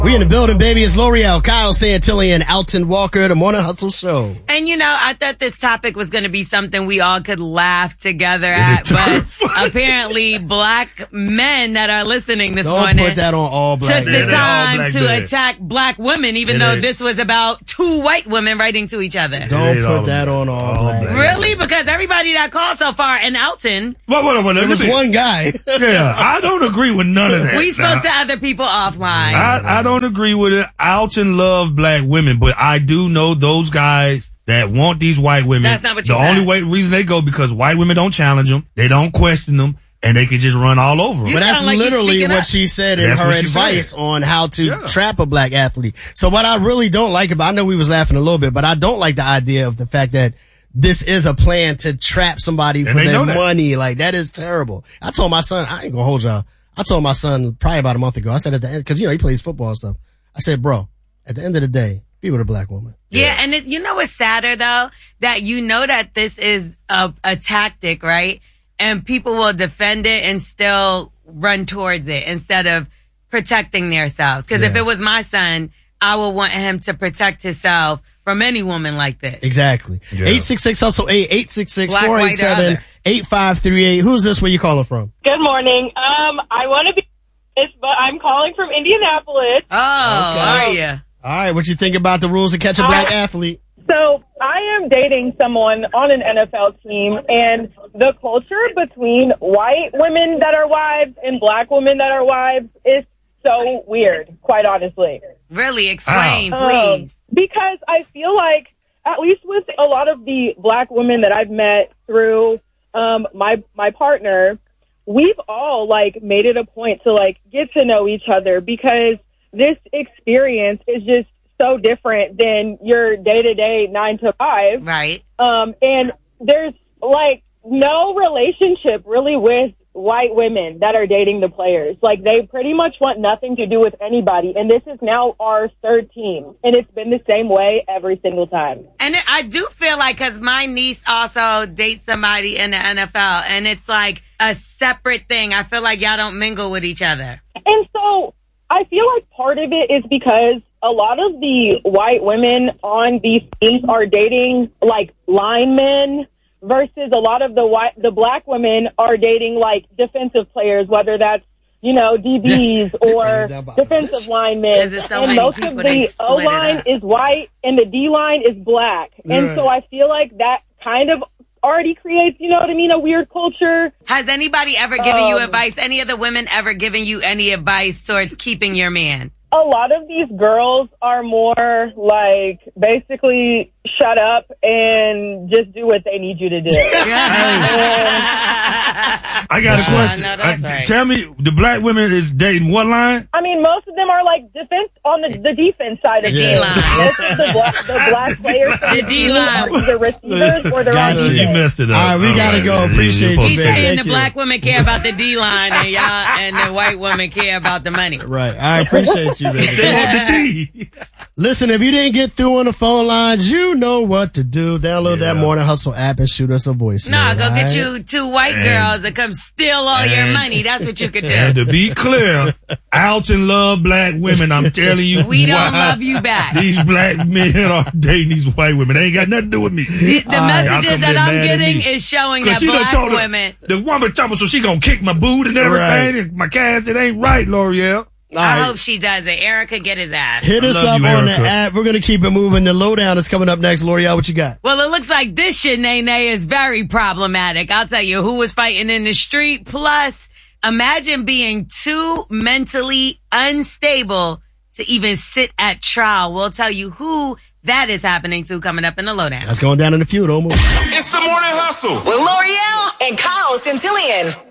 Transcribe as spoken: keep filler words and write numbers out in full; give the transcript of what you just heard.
We in the building, baby. It's L'Oreal, Kyle Santilli, and Alton Walker, the Morning Hustle Show. And you know, I thought this topic was going to be something we all could laugh together at, but apparently black men that are listening this Don't morning put that on all black took men. the time black to men. attack black women, even It though ain't. this was about two white women writing to each other. Don't ain't all put that black. on all, All black black. men. Really? Because everybody that called so far, and Alton, What, what, what, It was one guy. Yeah, I don't agree with none of that. we spoke Now, to other people offline. I, I don't agree with it. Alton love black women, but I do know those guys that want these white women. That's not what you The said. only way, reason they go because white women don't challenge them, they don't question them, and they can just run all over them. You But that's sound like you're literally speaking what up. she said in That's her what she advice said. on how to Yeah. trap a black athlete. So what I really don't like about, I know we was laughing a little bit, but I don't like the idea of the fact that this is a plan to trap somebody for they their know that. money. Like, that is terrible. I told my son, I ain't gonna hold y'all. I told my son probably about a month ago, I said at the end, cause you know, he plays football and stuff. I said, bro, at the end of the day, be with a black woman. Yeah, and it, you know what's sadder though? That you know that this is a, a tactic, right? And people will defend it and still run towards it instead of protecting themselves. Because if Yeah. it was my son, I would want him to protect himself from any woman like this. Exactly. Yeah. eight six six hustle eight, eight six six, Black, four eight white, or seven, other. eight five three eight. Who's this? Where you calling from? Good morning. Um, I want to be, it's, but I'm calling from Indianapolis. Oh, are you? All right. What you think about the rules to catch a black I- athlete? So I am dating someone on an N F L team, and the culture between white women that are wives and black women that are wives is so weird, quite honestly. Really? Explain, Um, please. because I feel like, at least with a lot of the black women that I've met through um, my my partner, we've all like made it a point to like get to know each other because this experience is just so different than your day to day nine to five. Right. Um, and there's like no relationship really with white women that are dating the players. Like they pretty much want nothing to do with anybody. And this is now our third team. And it's been the same way every single time. And it, I do feel like, cause my niece also dates somebody in the N F L and it's like a separate thing. I feel like y'all don't mingle with each other. And so I feel like part of it is because a lot of the white women on these teams are dating like linemen versus a lot of the white, the black women are dating like defensive players, whether that's, you know, D Bs or Down by defensive position. linemen. There's so And many most people, of they the split O it line up. is white and the D line is black. And Right. so I feel like that kind of already creates, you know what I mean, a weird culture. Has anybody ever given you Um, advice? Any of the women ever given you any advice towards keeping your man? A lot of these girls are more like basically shut up and just do what they need you to do. I got a Uh, question. no, that's Uh, right. Tell me, the black women is dating what line? I mean, most of them are like defense on the, the defense side of The things. D-line. Most of the black, the black players from The the team D-line. are either receivers or they're on Gotcha. You defense. messed it up. All right, we gotta go. You- Appreciate you're supposed He's to you, say man. that. saying Thank the you. black women care about the D line and y'all and the white women care about the money. Right. I appreciate you, baby. They want the D. Listen, if you didn't get through on the phone lines, you know what to do. Download that Yeah. Morning Hustle app and shoot us a voice. Nah, note, go all get right? you two white And- girls that come steal all your and- money. That's what you could And do. to be clear, Alton love black women. I'm telling you, We don't why love you back. These black men are dating these white women. They ain't got nothing to do with me. The, the All right. Y'all messages come that get I'm mad at getting me. is showing Cause that she done black told her, women. the woman told me, so she gonna kick my boot and everything. Right. And my cash, it ain't right, L'Oreal. All I right. hope she does it. Erica, get his ass. Hit I us love up you, on the Erica. app. We're going to keep it moving. The lowdown is coming up next. L'Oreal, what you got? Well, it looks like this shit, Nene, is very problematic. I'll tell you who was fighting in the street. Plus, imagine being too mentally unstable to even sit at trial. We'll tell you who that is happening to coming up in the lowdown. That's going down in the feud. Don't move. It's the Morning Hustle With L'Oreal and Kyle Santillian.